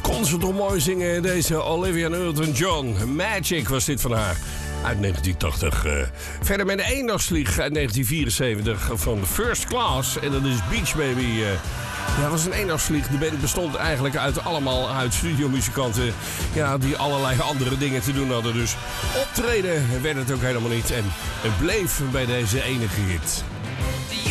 kon ze toch mooi zingen, deze Olivia Newton-John. Magic was dit van haar. Uit 1980. Verder met de eendagsvlieg uit 1974 van First Class. En dat is Beach Baby. Ja, dat was een eendagsvlieg. De band bestond eigenlijk allemaal uit studiomuzikanten. Ja, die allerlei andere dingen te doen hadden. Dus optreden werd het ook helemaal niet. En het bleef bij deze enige hit.